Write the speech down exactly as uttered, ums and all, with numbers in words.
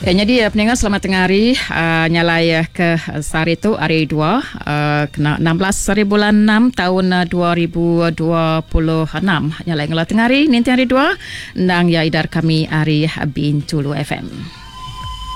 Ya, jadi pendengar selamat tengah hari. Uh, nyalai ke sehari itu hari dua uh, kena enam belas hari bulan enam tahun dua ribu dua puluh enam. Nyalai ngelah tengah hari nanti hari dua. Nang ya idar kami hari Bintulu F M.